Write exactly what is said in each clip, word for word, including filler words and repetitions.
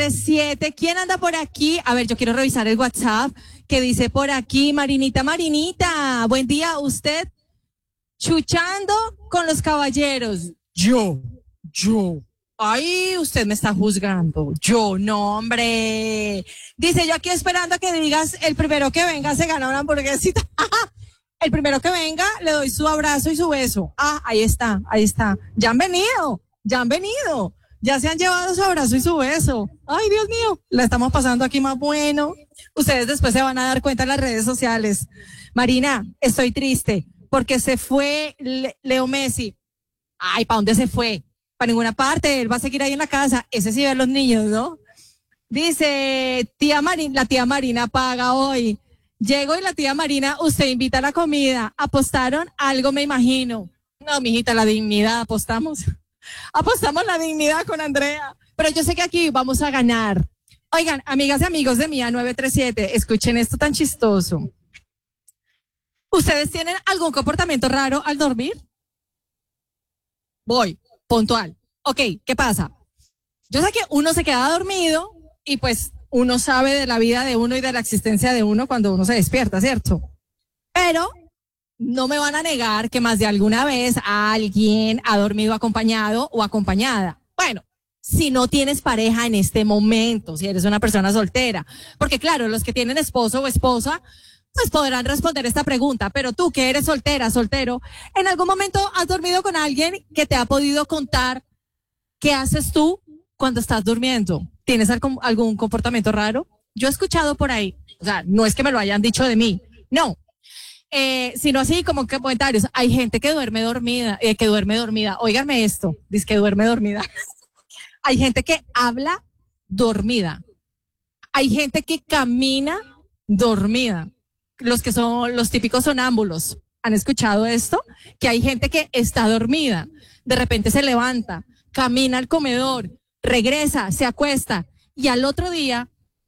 Siete. ¿Quién anda por aquí? A ver, yo quiero revisar el WhatsApp que dice por aquí, Marinita, Marinita, buen día, usted chuchando con los caballeros. Yo, yo. Ay, usted me está juzgando. Yo, no, hombre. Dice, yo aquí esperando a que digas, el primero que venga se gana una hamburguesita. El primero que venga, le doy su abrazo y su beso. Ah, ahí está, ahí está. Ya han venido, ya han venido. Ya se han llevado su abrazo y su beso. Ay, Dios mío, la estamos pasando aquí más bueno. Ustedes después se van a dar cuenta en las redes sociales. Marina, estoy triste porque se fue Le- Leo Messi. Ay, ¿para dónde se fue? Para ninguna parte, él va a seguir ahí en la casa. Ese sí ve a los niños, ¿no? Dice, tía Marina, la tía Marina paga hoy. Llego y la tía Marina, usted invita a la comida. ¿Apostaron algo, me imagino? No, mijita, la dignidad, apostamos. Apostamos la dignidad con Andrea. Pero yo sé que aquí vamos a ganar. Oigan, amigas y amigos de Mía nueve tres siete, escuchen esto tan chistoso. ¿Ustedes tienen algún comportamiento raro al dormir? Voy, puntual. Ok, ¿qué pasa? Yo sé que uno se queda dormido y pues uno sabe de la vida de uno y de la existencia de uno cuando uno se despierta, ¿cierto? Pero no me van a negar que más de alguna vez alguien ha dormido acompañado o acompañada. Bueno, si no tienes pareja en este momento, si eres una persona soltera, porque claro, los que tienen esposo o esposa, pues podrán responder esta pregunta, pero tú que eres soltera, soltero, ¿en algún momento has dormido con alguien que te ha podido contar qué haces tú cuando estás durmiendo? ¿Tienes algún, algún comportamiento raro? Yo he escuchado por ahí, o sea, no es que me lo hayan dicho de mí, no, eh, sino así como que comentarios. Hay gente que duerme dormida, eh, que duerme dormida. Óiganme esto, dice que duerme dormida. Hay gente que habla dormida. Hay gente que camina dormida. Los que son los típicos sonámbulos. ¿Han escuchado esto? Que hay gente que está dormida. De repente se levanta, camina al comedor, regresa, se acuesta y al otro día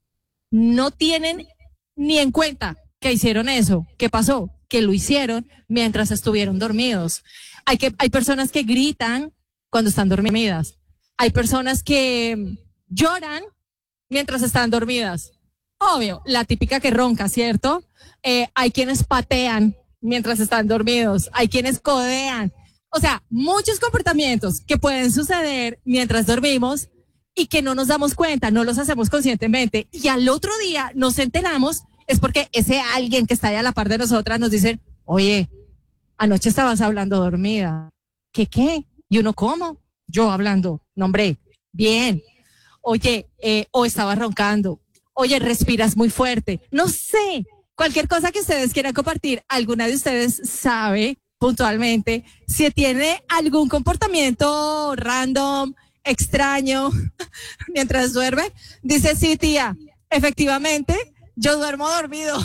no tienen ni en cuenta que hicieron eso. ¿Qué pasó? Que lo hicieron mientras estuvieron dormidos. Hay que, hay personas que gritan cuando están dormidas. Hay personas que lloran mientras están dormidas. Obvio, la típica que ronca, ¿cierto? Eh, hay quienes patean mientras están dormidos. Hay quienes codean. O sea, muchos comportamientos que pueden suceder mientras dormimos y que no nos damos cuenta, no los hacemos conscientemente. Y al otro día nos enteramos, es porque ese alguien que está ahí a la par de nosotras nos dice, oye, anoche estabas hablando dormida. ¿Qué qué? ¿Y uno cómo? Yo hablando. No, hombre, bien. Oye, eh, o estabas roncando. Oye, respiras muy fuerte. No sé, cualquier cosa que ustedes quieran compartir, alguna de ustedes sabe puntualmente si tiene algún comportamiento random, extraño, mientras duerme. Dice, sí, tía, efectivamente, yo duermo dormido.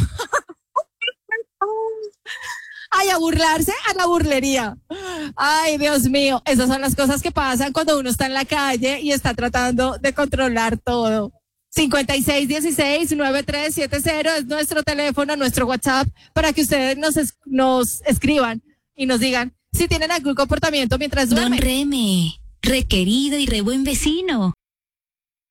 Ay, a burlarse a la burlería. Ay, Dios mío, esas son las cosas que pasan cuando uno está en la calle y está tratando de controlar todo. cincuenta y seis dieciséis noventa y tres setenta es nuestro teléfono, nuestro WhatsApp, para que ustedes nos, es, nos escriban y nos digan si tienen algún comportamiento mientras duermen. Don Reme, requerido y re buen vecino.